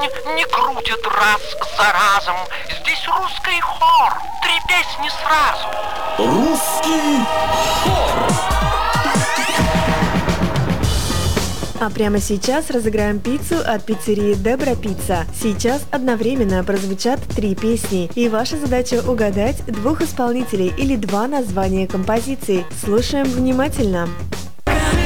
не крутят раз за разом. Здесь русский хор, 3 песни сразу. Русский хор. А прямо сейчас разыграем пиццу от пиццерии Дебра Пицца. Сейчас одновременно прозвучат 3 песни, и ваша задача угадать 2 исполнителей или 2 названия композиции. Слушаем внимательно.